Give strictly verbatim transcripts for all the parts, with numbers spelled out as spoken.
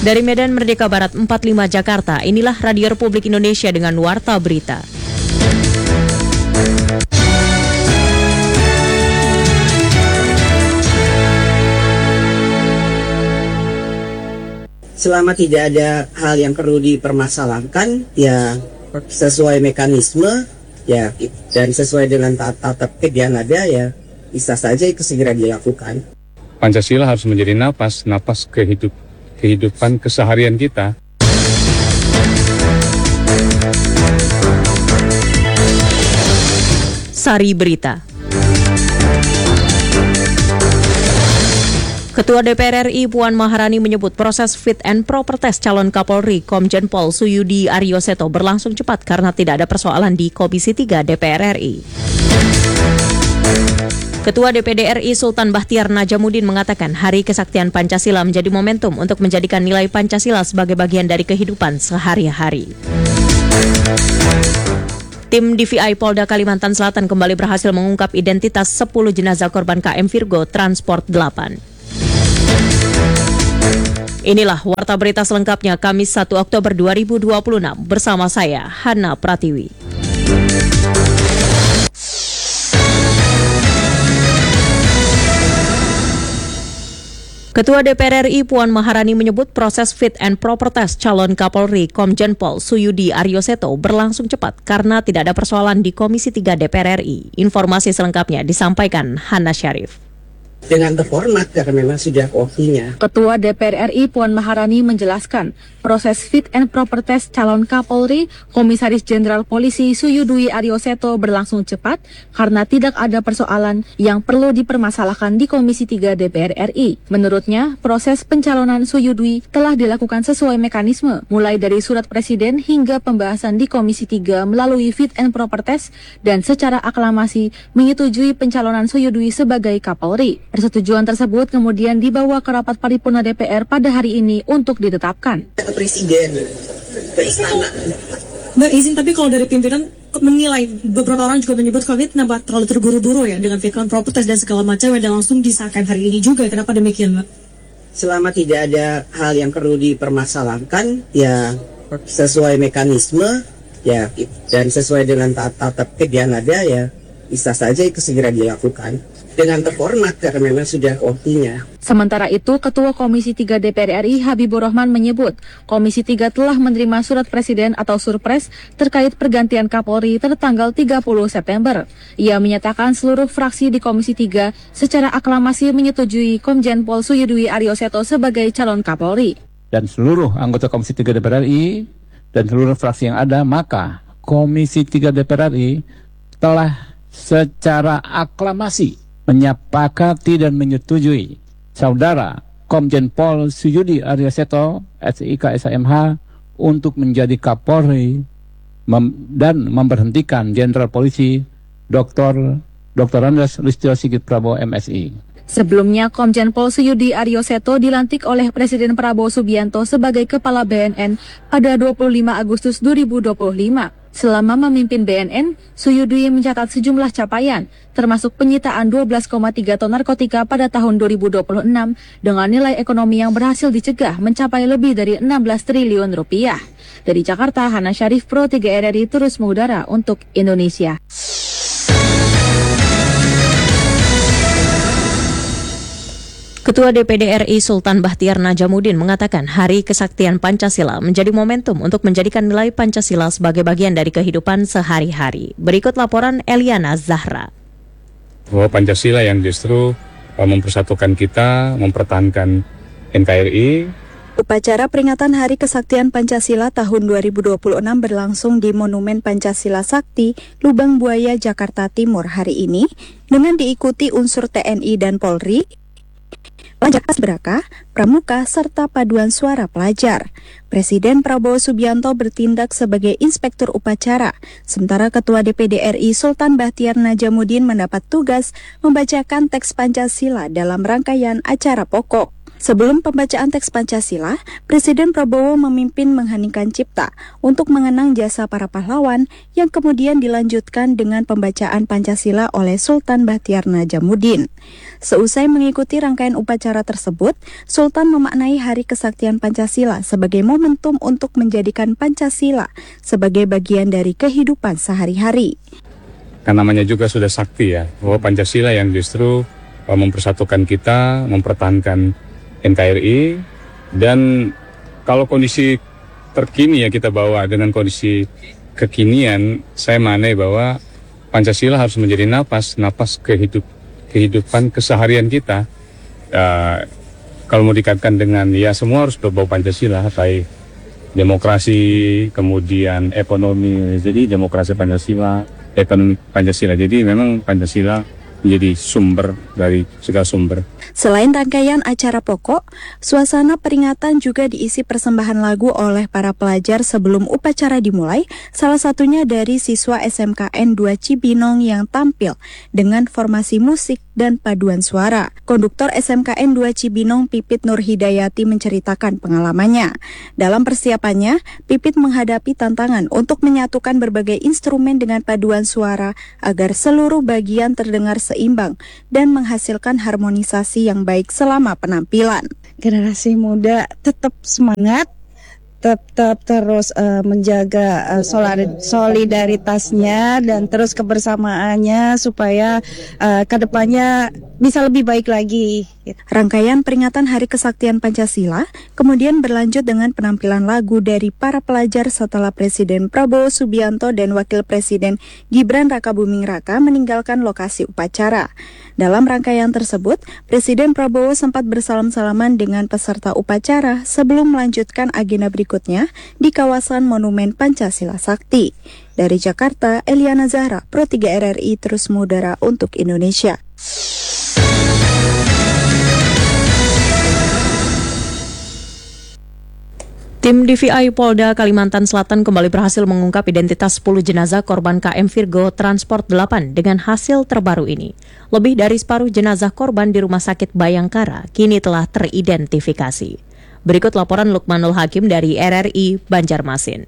Dari Medan Merdeka Barat empat puluh lima Jakarta, inilah Radio Republik Indonesia dengan Warta Berita. Selama tidak ada hal yang perlu dipermasalahkan, ya sesuai mekanisme, ya dan sesuai dengan tata tertib yang ada, ya bisa saja itu segera dilakukan. Pancasila harus menjadi napas, napas kehidup, kehidupan keseharian kita. Sari Berita. Ketua D P R R I Puan Maharani menyebut proses fit and proper test calon Kapolri Komjen Pol Suyudi Arioseto berlangsung cepat karena tidak ada persoalan di Komisi tiga D P R R I. Ketua D P D R I Sultan Bahtiar Najamuddin mengatakan Hari Kesaktian Pancasila menjadi momentum untuk menjadikan nilai Pancasila sebagai bagian dari kehidupan sehari-hari. Tim D V I Polda Kalimantan Selatan kembali berhasil mengungkap identitas sepuluh jenazah korban K M Virgo Transport delapan. Inilah Warta Berita selengkapnya Kamis satu Oktober dua ribu dua puluh enam bersama saya, Hana Pratiwi. Ketua D P R R I Puan Maharani menyebut proses fit and proper test calon Kapolri Komjen Pol Suyudi Arioseto berlangsung cepat karena tidak ada persoalan di Komisi tiga D P R R I. Informasi selengkapnya disampaikan Hana Syarif. Dengan terhormat karena memang sudah waktunya. Ketua D P R R I Puan Maharani menjelaskan proses fit and proper test calon Kapolri Komisaris Jenderal Polisi Suyudi Arioseto berlangsung cepat karena tidak ada persoalan yang perlu dipermasalahkan di Komisi tiga D P R R I. Menurutnya, proses pencalonan Suyudi telah dilakukan sesuai mekanisme, mulai dari surat presiden hingga pembahasan di Komisi tiga melalui fit and proper test dan secara aklamasi menyetujui pencalonan Suyudi sebagai Kapolri. Persetujuan tersebut kemudian dibawa ke rapat paripurna D P R pada hari ini untuk ditetapkan. Presiden ke istana. Mbak izin, tapi kalau dari pimpinan menilai beberapa orang juga menyebut kalau ini kenapa terlalu terburu-buru ya dengan fit and proper test dan segala macam dan langsung disahkan hari ini juga. Kenapa demikian, Mbak? Selama tidak ada hal yang perlu dipermasalahkan, ya sesuai mekanisme, ya dan sesuai dengan tata tertib yang ada, ya bisa saja itu segera dilakukan. Dengan terhormat karena memang sudah waktunya. Sementara itu, Ketua Komisi tiga D P R R I Habibur Rahman menyebut Komisi tiga telah menerima surat Presiden atau Surpres terkait pergantian Kapolri tertanggal tiga puluh September. Ia menyatakan seluruh fraksi di Komisi tiga secara aklamasi menyetujui Komjen Pol Suyudi Arioseto sebagai calon Kapolri. Dan seluruh anggota Komisi tiga D P R R I dan seluruh fraksi yang ada, maka Komisi tiga D P R R I telah secara aklamasi menyepakati dan menyetujui Saudara Komjen Pol Suyudi Arioseto S I K S M H untuk menjadi Kapolri mem- dan memberhentikan Jenderal Polisi Doktor Doktor Andes Listio Sigit Prabowo M Si. Sebelumnya, Komjen Pol Suyudi Arioseto dilantik oleh Presiden Prabowo Subianto sebagai Kepala B N N pada dua puluh lima Agustus dua ribu dua puluh lima. Selama memimpin B N N, Suyudi mencatat sejumlah capaian, termasuk penyitaan dua belas koma tiga ton narkotika pada tahun dua ribu dua puluh enam dengan nilai ekonomi yang berhasil dicegah mencapai lebih dari enam belas triliun rupiah. Dari Jakarta, Hana Syarif, Pro tiga R R I terus mengudara untuk Indonesia. Ketua D P D R I Sultan Bahtiar Najamuddin mengatakan Hari Kesaktian Pancasila menjadi momentum untuk menjadikan nilai Pancasila sebagai bagian dari kehidupan sehari-hari. Berikut laporan Eliana Zahra. Bahwa Pancasila yang justru uh, mempersatukan kita, mempertahankan N K R I. Upacara peringatan Hari Kesaktian Pancasila tahun dua ribu dua puluh enam berlangsung di Monumen Pancasila Sakti, Lubang Buaya, Jakarta Timur hari ini dengan diikuti unsur T N I dan Polri, pelajar Paskibraka, pramuka, serta paduan suara pelajar. Presiden Prabowo Subianto bertindak sebagai inspektur upacara, sementara Ketua D P D R I Sultan Bahtiar Najamuddin mendapat tugas membacakan teks Pancasila dalam rangkaian acara pokok. Sebelum pembacaan teks Pancasila, Presiden Prabowo memimpin mengheningkan cipta untuk mengenang jasa para pahlawan yang kemudian dilanjutkan dengan pembacaan Pancasila oleh Sultan Bahtiar Najamuddin. Seusai mengikuti rangkaian upacara tersebut, Sultan memaknai Hari Kesaktian Pancasila sebagai momentum untuk menjadikan Pancasila sebagai bagian dari kehidupan sehari-hari. Kan namanya juga sudah sakti ya, bahwa Pancasila yang justru uh, mempersatukan kita, mempertahankan N K R I, dan kalau kondisi terkini ya kita bawa dengan kondisi kekinian, saya maknai bahwa Pancasila harus menjadi napas, napas kehidup, kehidupan keseharian kita. Uh, kalau mau dikaitkan dengan ya semua harus berbau Pancasila, baik demokrasi, kemudian ekonomi, jadi demokrasi Pancasila, ekonomi Pancasila. Jadi memang Pancasila menjadi sumber dari segala sumber. Selain rangkaian acara pokok, suasana peringatan juga diisi persembahan lagu oleh para pelajar sebelum upacara dimulai, salah satunya dari siswa S M K N dua Cibinong yang tampil dengan formasi musik dan paduan suara. Konduktor S M K N dua Cibinong Pipit Nur Hidayati menceritakan pengalamannya. Dalam persiapannya, Pipit menghadapi tantangan untuk menyatukan berbagai instrumen dengan paduan suara agar seluruh bagian terdengar seimbang dan menghasilkan harmonisasi yang baik selama penampilan. Generasi muda tetap semangat, tetap terus uh, menjaga uh, solidaritasnya dan terus kebersamaannya supaya uh, kedepannya bisa lebih baik lagi. Rangkaian peringatan Hari Kesaktian Pancasila kemudian berlanjut dengan penampilan lagu dari para pelajar setelah Presiden Prabowo Subianto dan Wakil Presiden Gibran Rakabuming Raka meninggalkan lokasi upacara. Dalam rangkaian tersebut, Presiden Prabowo sempat bersalam-salaman dengan peserta upacara sebelum melanjutkan agenda berikutnya di kawasan Monumen Pancasila Sakti. Dari Jakarta, Eliana Zahra, Pro tiga R R I terus mengudara untuk Indonesia. Tim D V I Polda Kalimantan Selatan kembali berhasil mengungkap identitas sepuluh jenazah korban K M Virgo Transport delapan dengan hasil terbaru ini. Lebih dari separuh jenazah korban di Rumah Sakit Bayangkara kini telah teridentifikasi. Berikut laporan Lukmanul Hakim dari R R I Banjarmasin.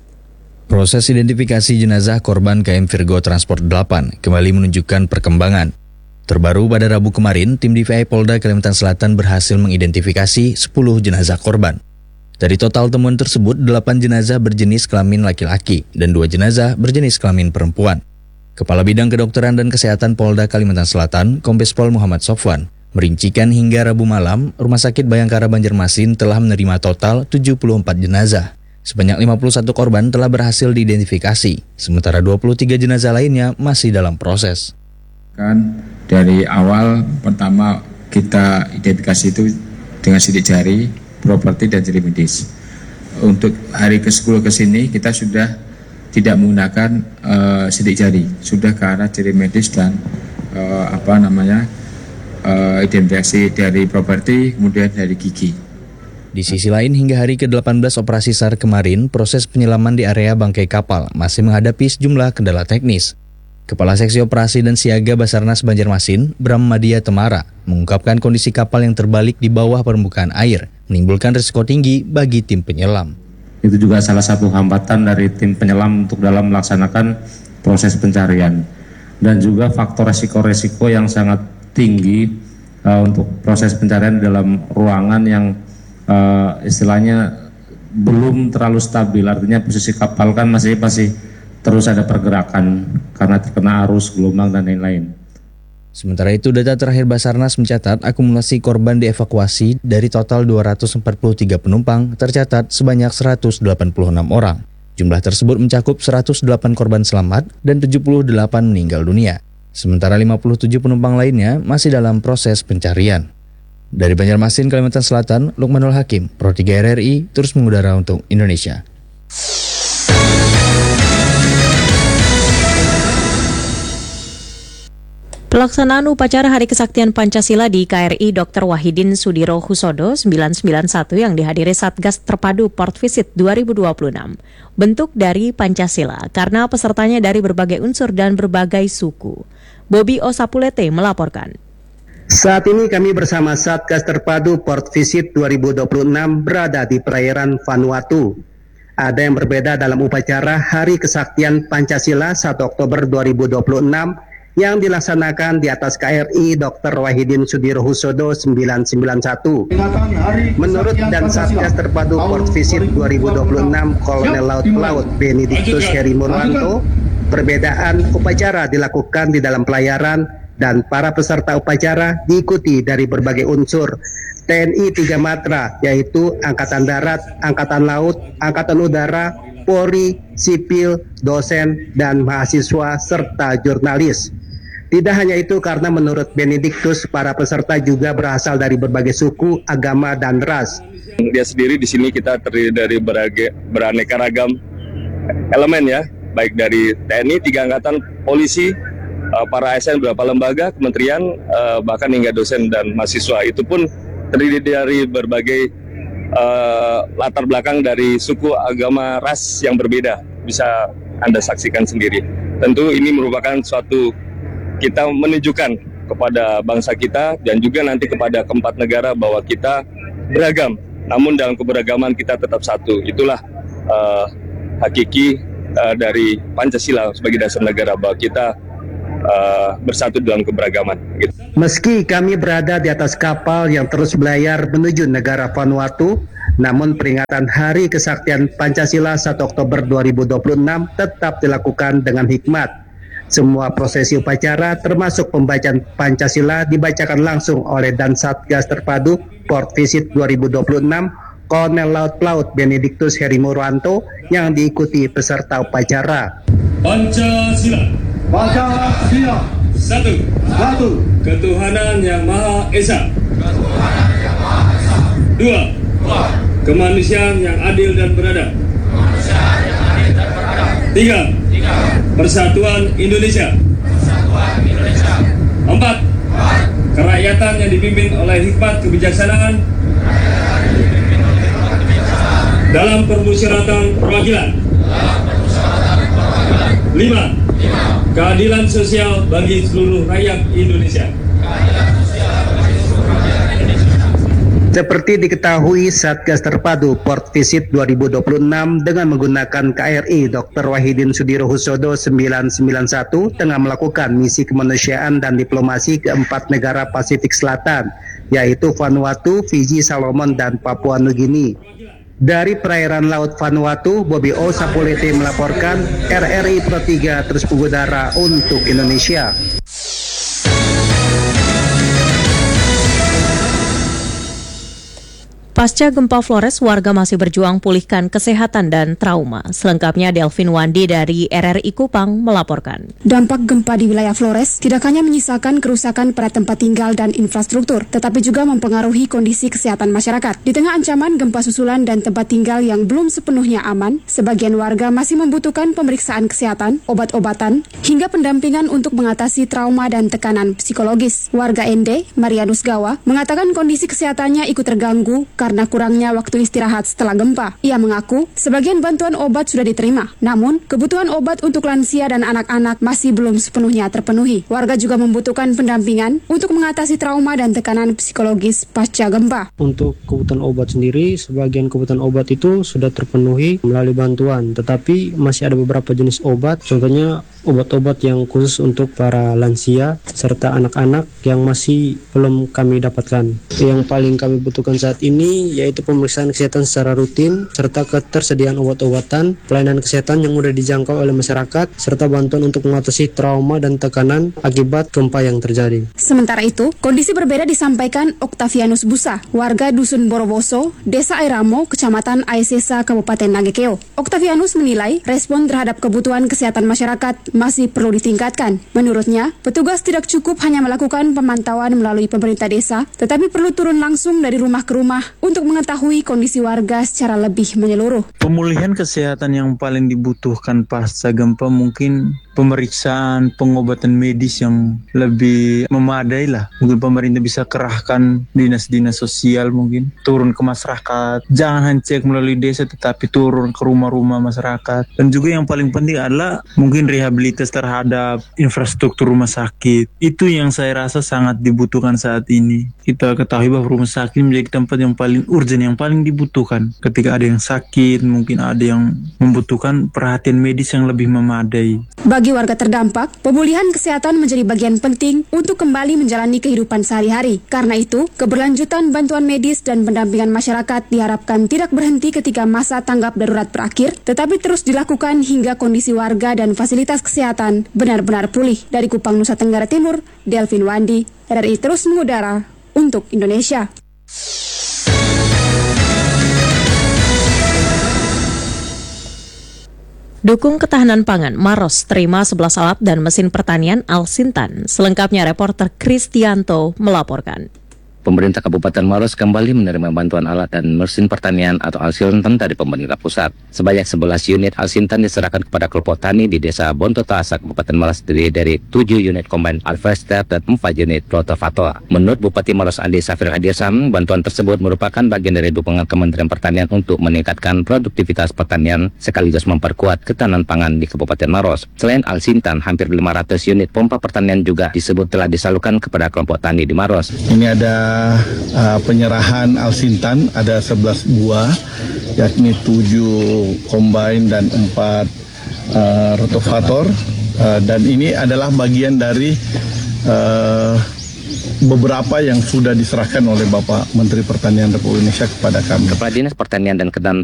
Proses identifikasi jenazah korban K M Virgo Transport delapan kembali menunjukkan perkembangan. Terbaru pada Rabu kemarin, tim D V I Polda Kalimantan Selatan berhasil mengidentifikasi sepuluh jenazah korban. Dari total temuan tersebut, delapan jenazah berjenis kelamin laki-laki dan dua jenazah berjenis kelamin perempuan. Kepala Bidang Kedokteran dan Kesehatan Polda Kalimantan Selatan, Kombes Pol Muhammad Sofwan, merincikan hingga Rabu malam, Rumah Sakit Bayangkara Banjarmasin telah menerima total tujuh puluh empat jenazah. Sebanyak lima puluh satu korban telah berhasil diidentifikasi, sementara dua puluh tiga jenazah lainnya masih dalam proses. Kan dari awal pertama kita identifikasi itu dengan sidik jari, properti dan jari medis. Untuk hari ke sepuluh ke sini kita sudah tidak menggunakan uh, sidik jari, sudah ke arah jari medis dan uh, apa namanya uh, identifikasi dari properti kemudian dari gigi. Di sisi lain, hingga hari ke delapan belas operasi S A R kemarin, proses penyelaman di area bangkai kapal masih menghadapi sejumlah kendala teknis. Kepala Seksi Operasi dan Siaga Basarnas Banjarmasin, Bram Madia Temara, mengungkapkan kondisi kapal yang terbalik di bawah permukaan air menimbulkan risiko tinggi bagi tim penyelam. Itu juga salah satu hambatan dari tim penyelam untuk dalam melaksanakan proses pencarian. Dan juga faktor resiko-resiko yang sangat tinggi uh, untuk proses pencarian dalam ruangan yang uh, istilahnya belum terlalu stabil. Artinya posisi kapal kan masih masih terus ada pergerakan karena terkena arus, gelombang, dan lain-lain. Sementara itu, data terakhir Basarnas mencatat akumulasi korban dievakuasi dari total dua ratus empat puluh tiga penumpang tercatat sebanyak seratus delapan puluh enam orang. Jumlah tersebut mencakup seratus delapan korban selamat dan tujuh puluh delapan meninggal dunia. Sementara lima puluh tujuh penumpang lainnya masih dalam proses pencarian. Dari Banjarmasin, Kalimantan Selatan, Lukmanul Hakim, Pro tiga R R I, terus mengudara untuk Indonesia. Pelaksanaan upacara Hari Kesaktian Pancasila di K R I Doktor Wahidin Sudiro Husodo sembilan sembilan satu yang dihadiri Satgas Terpadu Port Visit dua ribu dua puluh enam. Bentuk dari Pancasila karena pesertanya dari berbagai unsur dan berbagai suku. Bobby Osapulete melaporkan. Saat ini kami bersama Satgas Terpadu Port Visit dua ribu dua puluh enam berada di perairan Vanuatu. Ada yang berbeda dalam upacara Hari Kesaktian Pancasila satu Oktober dua ribu dua puluh enam yang dilaksanakan di atas K R I Doktor Wahidin Sudirohusodo sembilan sembilan satu. Menurut dan Satgas Terpadu Port Visit dua ribu dua puluh enam Kolonel Laut Pelaut Benedictus Heri Murwanto, perbedaan upacara dilakukan di dalam pelayaran dan para peserta upacara diikuti dari berbagai unsur T N I tiga matra, yaitu Angkatan Darat, Angkatan Laut, Angkatan Udara, Polri, sipil, dosen, dan mahasiswa, serta jurnalis. Tidak hanya itu, karena menurut Benedictus, para peserta juga berasal dari berbagai suku, agama, dan ras. Dia sendiri di sini kita terdiri dari berbagai, beraneka ragam elemen ya, baik dari T N I, tiga angkatan, polisi, para A S N, beberapa lembaga, kementerian, bahkan hingga dosen dan mahasiswa. Itu pun terdiri dari berbagai uh, latar belakang dari suku, agama, ras yang berbeda. Bisa Anda saksikan sendiri. Tentu ini merupakan suatu, kita menunjukkan kepada bangsa kita dan juga nanti kepada keempat negara bahwa kita beragam, namun dalam keberagaman kita tetap satu. Itulah uh, hakiki uh, dari Pancasila sebagai dasar negara, bahwa kita Uh, bersatu dalam keberagaman. Gitu. Meski kami berada di atas kapal yang terus berlayar menuju negara Vanuatu, namun peringatan Hari Kesaktian Pancasila satu Oktober dua ribu dua puluh enam tetap dilakukan dengan hikmat. Semua prosesi upacara termasuk pembacaan Pancasila dibacakan langsung oleh Dan Satgas Terpadu Port Visit dua ribu dua puluh enam Kolonel Laut Pelaut Benedictus Heri Murwanto yang diikuti peserta upacara. Pancasila. Pancasila. Satu. Satu. Ketuhanan yang Maha Esa. Ketuhanan yang Maha Esa. Dua. Dua. Kemanusiaan yang adil dan beradab. Kemanusiaan yang adil dan beradab. Tiga. Tiga. Persatuan Indonesia. Persatuan Indonesia. Empat. Empat. Kerakyatan yang dipimpin oleh hikmat kebijaksanaan. Kerakyatan yang dipimpin oleh hikmat kebijaksanaan. Dalam permusyawaratan perwakilan. Dalam permusyawaratan perwakilan. Lima. Keadilan sosial bagi seluruh rakyat Indonesia. Seperti diketahui, Satgas Terpadu Port Visit dua ribu dua puluh enam dengan menggunakan K R I Doktor Wahidin Sudirohusodo sembilan sembilan satu tengah melakukan misi kemanusiaan dan diplomasi ke empat negara Pasifik Selatan, yaitu Vanuatu, Fiji, Solomon, dan Papua Nugini. Dari perairan Laut Vanuatu, Bobby O. Sapulete melaporkan. R R I Pro tiga terus mengudara untuk Indonesia. Pasca gempa Flores, warga masih berjuang pulihkan kesehatan dan trauma. Selengkapnya Delvin Wandi dari R R I Kupang melaporkan. Dampak gempa di wilayah Flores tidak hanya menyisakan kerusakan pada tempat tinggal dan infrastruktur, tetapi juga mempengaruhi kondisi kesehatan masyarakat. Di tengah ancaman gempa susulan dan tempat tinggal yang belum sepenuhnya aman, sebagian warga masih membutuhkan pemeriksaan kesehatan, obat-obatan, hingga pendampingan untuk mengatasi trauma dan tekanan psikologis. Warga Ende, Marianus Gawa, mengatakan kondisi kesehatannya ikut terganggu karena kurangnya waktu istirahat setelah gempa. Ia mengaku sebagian bantuan obat sudah diterima, namun kebutuhan obat untuk lansia dan anak-anak masih belum sepenuhnya terpenuhi. Warga juga membutuhkan pendampingan untuk mengatasi trauma dan tekanan psikologis pasca gempa. Untuk kebutuhan obat sendiri, sebagian kebutuhan obat itu sudah terpenuhi melalui bantuan, tetapi masih ada beberapa jenis obat, contohnya obat-obat yang khusus untuk para lansia serta anak-anak yang masih belum kami dapatkan. Yang paling kami butuhkan saat ini yaitu pemeriksaan kesehatan secara rutin serta ketersediaan obat-obatan, pelayanan kesehatan yang mudah dijangkau oleh masyarakat, serta bantuan untuk mengatasi trauma dan tekanan akibat gempa yang terjadi. Sementara itu, kondisi berbeda disampaikan Octavianus Busa, warga Dusun Borowoso, Desa Airamo, Kecamatan Aisesa, Kabupaten Nagekeo. Octavianus menilai respon terhadap kebutuhan kesehatan masyarakat masih perlu ditingkatkan. Menurutnya, petugas tidak cukup hanya melakukan pemantauan melalui pemerintah desa, tetapi perlu turun langsung dari rumah ke rumah untuk mengetahui kondisi warga secara lebih menyeluruh. Pemulihan kesehatan yang paling dibutuhkan pasca gempa mungkin pemeriksaan, pengobatan medis yang lebih memadai lah. Mungkin pemerintah bisa kerahkan dinas-dinas sosial mungkin turun ke masyarakat. Jangan hanya cek melalui desa tetapi turun ke rumah-rumah masyarakat. Dan juga yang paling penting adalah mungkin rehabilitas terhadap infrastruktur rumah sakit. Itu yang saya rasa sangat dibutuhkan saat ini. Kita ketahui bahwa rumah sakit menjadi tempat yang paling urgent, yang paling dibutuhkan. Ketika ada yang sakit, mungkin ada yang membutuhkan perhatian medis yang lebih memadai. Bagi warga terdampak, pemulihan kesehatan menjadi bagian penting untuk kembali menjalani kehidupan sehari-hari. Karena itu, keberlanjutan bantuan medis dan pendampingan masyarakat diharapkan tidak berhenti ketika masa tanggap darurat berakhir, tetapi terus dilakukan hingga kondisi warga dan fasilitas kesehatan benar-benar pulih. Dari Kupang, Nusa Tenggara Timur, Delvin Wandi, R R I terus mengudara untuk Indonesia. Dukung ketahanan pangan, Maros terima sebelas alat dan mesin pertanian Al-Sintan. Selengkapnya reporter Kristianto melaporkan. Pemerintah Kabupaten Maros kembali menerima bantuan alat dan mesin pertanian atau Al-Sintan dari pemerintah pusat. Sebanyak sebelas unit Al-Sintan diserahkan kepada kelompok tani di Desa Bontotasa, Kabupaten Maros terdiri dari tujuh unit Combine Harvester dan empat unit Rotavator. Menurut Bupati Maros Andi Safir Hadirsam, bantuan tersebut merupakan bagian dari dukungan Kementerian Pertanian untuk meningkatkan produktivitas pertanian sekaligus memperkuat ketahanan pangan di Kabupaten Maros. Selain Al-Sintan, hampir lima ratus unit pompa pertanian juga disebut telah disalurkan kepada kelompok tani di Maros. Ini ada Uh, penyerahan Al-Sintan, ada sebelas buah, yakni tujuh combine dan empat uh, rotavator, uh, dan ini adalah bagian dari uh, beberapa yang sudah diserahkan oleh Bapak Menteri Pertanian Republik Indonesia kepada kami. Kepala Dinas Pertanian dan Ketahanan